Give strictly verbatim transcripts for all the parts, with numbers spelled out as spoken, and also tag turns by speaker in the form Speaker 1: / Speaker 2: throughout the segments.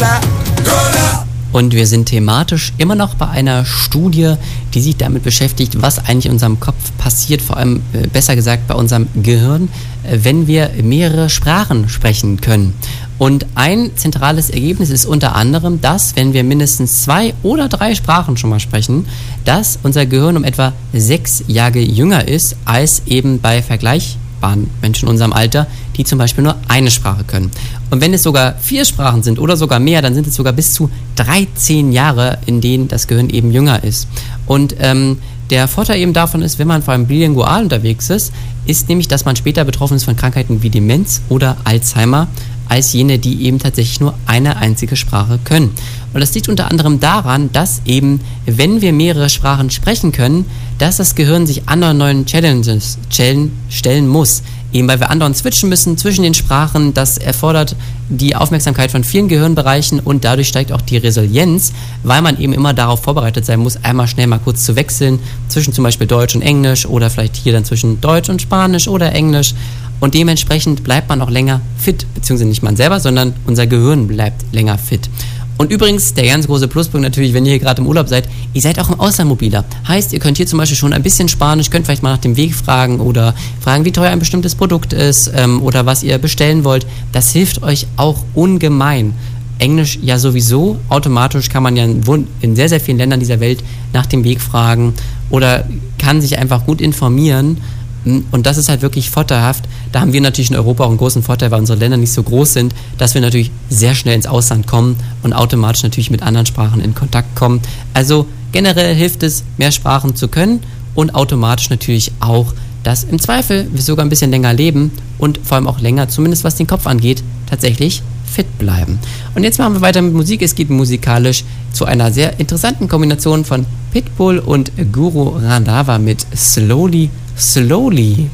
Speaker 1: Und wir sind thematisch immer noch bei einer Studie, die sich damit beschäftigt, was eigentlich in unserem Kopf passiert, vor allem äh, besser gesagt bei unserem Gehirn, äh, wenn wir mehrere Sprachen sprechen können. Und ein zentrales Ergebnis ist unter anderem, dass, wenn wir mindestens zwei oder drei Sprachen schon mal sprechen, dass unser Gehirn um etwa sechs Jahre jünger ist als eben bei vergleichbaren Menschen in unserem Alter, die zum Beispiel nur eine Sprache können. Und wenn es sogar vier Sprachen sind oder sogar mehr, dann sind es sogar bis zu dreizehn Jahre, in denen das Gehirn eben jünger ist. Und ähm, der Vorteil eben davon ist, wenn man vor allem bilingual unterwegs ist, ist nämlich, dass man später betroffen ist von Krankheiten wie Demenz oder Alzheimer, als jene, die eben tatsächlich nur eine einzige Sprache können. Und das liegt unter anderem daran, dass eben, wenn wir mehrere Sprachen sprechen können, dass das Gehirn sich anderen neuen Challenges stellen muss. Eben weil wir andauernd switchen müssen zwischen den Sprachen, das erfordert die Aufmerksamkeit von vielen Gehirnbereichen und dadurch steigt auch die Resilienz, weil man eben immer darauf vorbereitet sein muss, einmal schnell mal kurz zu wechseln zwischen zum Beispiel Deutsch und Englisch oder vielleicht hier dann zwischen Deutsch und Spanisch oder Englisch. Und dementsprechend bleibt man auch länger fit, beziehungsweise nicht man selber, sondern unser Gehirn bleibt länger fit. Und übrigens, der ganz große Pluspunkt natürlich, wenn ihr hier gerade im Urlaub seid, ihr seid auch im Ausland mobiler. Heißt, ihr könnt hier zum Beispiel schon ein bisschen Spanisch, könnt vielleicht mal nach dem Weg fragen oder fragen, wie teuer ein bestimmtes Produkt ist ähm, oder was ihr bestellen wollt. Das hilft euch auch ungemein. Englisch ja sowieso, automatisch kann man ja in sehr, sehr vielen Ländern dieser Welt nach dem Weg fragen oder kann sich einfach gut informieren. Und das ist halt wirklich vorteilhaft. Da haben wir natürlich in Europa auch einen großen Vorteil, weil unsere Länder nicht so groß sind, dass wir natürlich sehr schnell ins Ausland kommen und automatisch natürlich mit anderen Sprachen in Kontakt kommen. Also generell hilft es, mehr Sprachen zu können und automatisch natürlich auch, dass im Zweifel wir sogar ein bisschen länger leben und vor allem auch länger, zumindest was den Kopf angeht, tatsächlich fit bleiben. Und jetzt machen wir weiter mit Musik. Es geht musikalisch zu einer sehr interessanten Kombination von Pitbull und Guru Randhawa mit Slowly Slowly.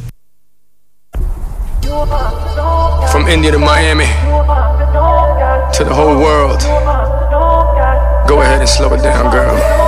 Speaker 2: From India to Miami to the whole world. Go ahead and slow it down, girl.